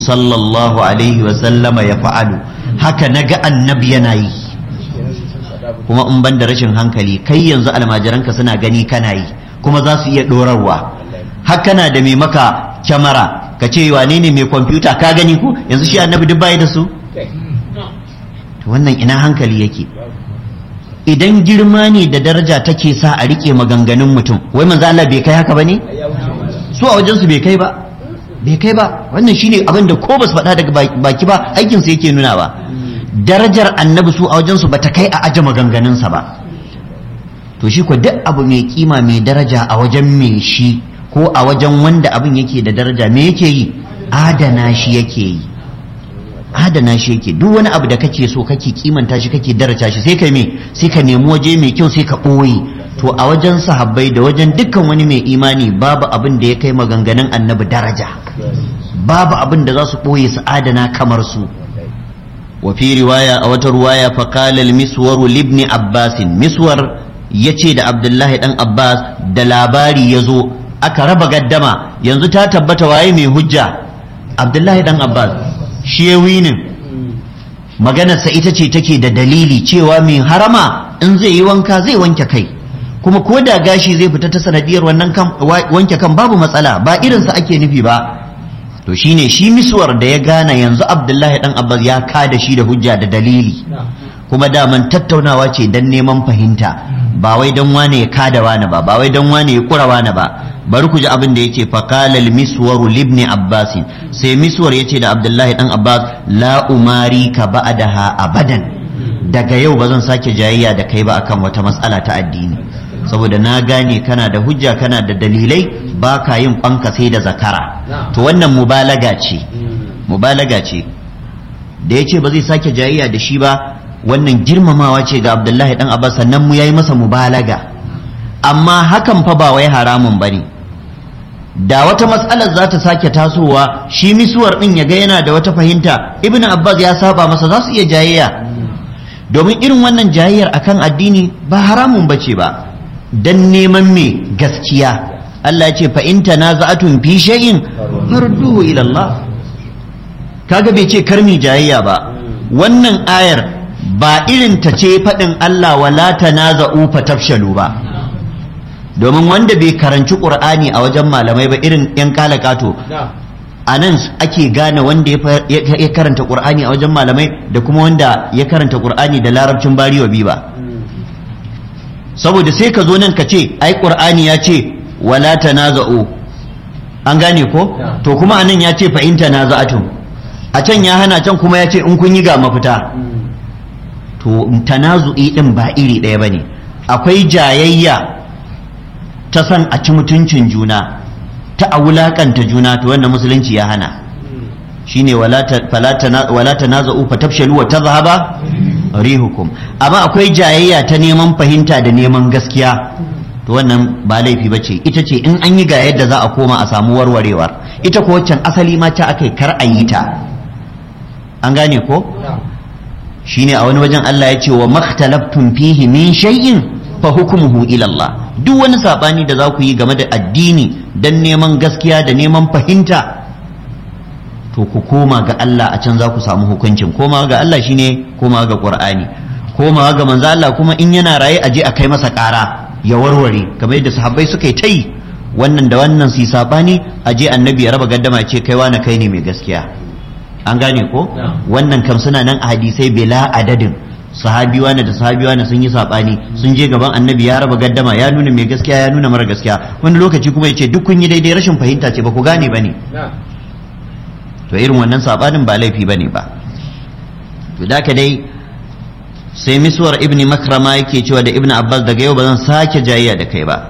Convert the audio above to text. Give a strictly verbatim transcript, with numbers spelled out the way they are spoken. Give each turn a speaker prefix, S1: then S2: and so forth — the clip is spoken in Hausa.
S1: sallallahu alaihi wa sallama ya fa'alu haka naga annabi yana yi kuma in ban da rashin hankali kai yanzu almajiranka suna gani kana yi kuma za su iya dorarwa haka na da mai maka kyamara ka ce wane ne mai kwamfuta ka gani ko yanzu shi annabi duk bai da su wannan ina hankali yake idan girma ne da daraja take sa a rike maganganun mutum wai manzo Allah bai kai haka bane su a wajen su bai kai ba bai kai ba wannan shine abin da ko basu faɗa daga baki ba aikin sa yake nuna ba darajar annabi su a wajen su bata kai a aje maganganun sa ba to shi ko duk abu mai kima mai daraja a wajen mai shi ko a wajen wanda abin yake da daraja me yake yi adana shi yake yi adana shi yake duk wani abu da kake so kake kimanta shi kake daraja shi sai ka me sai ka nemi waje mai kyau sai ka ɓoye to a wajen sahabbai da wajen dukkan wani mai imani babu abin da ya kai maganganun annabi daraja babu abin da za su ɓoye su adana kamar su wa fi riwaya a wata riwaya fa qala al miswar libni abbas miswar yace da abdullahi dan abbas da labari yazo aka raba gaddama yanzu ta tabbata waye mai hujja abdullahi dan abbas shi ya winin maganarsa ita ce take da dalili cewa mai harama in zai yi wanka zai wanke kai kuma ko da gashi zai fita ta sanadiyar wannan wanke kan babu matsala ba irinsa ake nufi ba to shine shi miswar da ya gane yanzu abdullahi dan abbas ya kada shi da hujja da dalili kuma daman tattaunawa ce dan neman fahimta ba wai dan wane ya kada wani ba ba wai dan wane ya kura wani ba bari ku ji abin da yake faqala al-miswar libni abbas sai miswar yace da abdullahi dan abbas la umari ka ba'daha abadan daga yau bazan sake jayayya da kai ba akan wata mas'ala ta addini saboda na gane kana da hujja kana da dalilai baka yin fanka sai da zakara to wannan mubalaga ce mubalaga ce da yace ba zai sake jayayya da shi ba wannan girmamawa ce ga abdullahi dan abbas sannan mu yayi masa mubalaga amma hakan fa ba wai haramun bane da wata matsalar za ta sake tasowa shi misuwar din ya ga yana da wata fahimta ibn abbas ya saba masa za su iya jayayya domin irin wannan jayayyar akan addini ba haramun bace ba dan neman me gaskiya Allah ya ce fa in tanaza'atun fi shay'in farduhu ila Allah kaga bai ce karmi jayayya ba wannan ayar ba irin ta ce faɗin Allah wala tanaza'u fatafshalu ba domin wanda bai karanci qur'ani a wajen malamai ba irin yan kalakato a nan ake gane wanda ya karanta qur'ani a wajen malamai da kuma wanda ya karanta qur'ani da larabcin bariwa bi ba saboda sai ka zo nan ka ce ai qur'ani ya ce wala tanaza'u an gane ko to kuma anan ya ce fa in tanaza'atum a can ya hana can kuma ya ce in kun yi ga mafita to tanazu'i din ba iri ɗaya bane akwai jayayya ta san a ci mutuncin juna ta a wulakanta juna to wannan musulunci ya hana shine wala tanaza'u fatafshalu wa tadhhaba rihukum amma akwai jayayya ta neman fahimta da neman gaskiya to wannan ba laifi bace ita ce in an yi ga yadda za a koma a samu warwarewar ita ko waccan asali ma ta akai kar a yi ta an gane ko shine a wani wajen Allah ya ce wa makhtalaftum fihi min shay'in fa hukmuhu ila Allah duk wani sabani da za ku yi game da addini dan neman gaskiya da neman fahimta to ku koma ga Allah a can za ku samu hukuncin koma ga Allah shine koma ga Qur'ani koma ga manzo Allah kuma in yana raye aje a kai masa ƙara ya warware kamar yadda sahabbai suka yi ta yi wannan da wannan su sabani aje annabi ya raba gaddama ce kai wani kai ne mai gaskiya an gane ko wannan kam suna nan a hadisai bila adadin sahabi wani da sahabi wani sun yi sabani sun je gaban annabi ya raba gaddama ya nuna mai gaskiya ya nuna mara gaskiya wani lokaci kuma ya ce duk kun yi daidai rashin fahimta ce ba ku gane ba ne to irin wannan sabanin ba laifi bane ba to da ka dai sai miswar ibni makrama yake cewa da ibni abbas daga yau ba zan sake jayayya da kai ba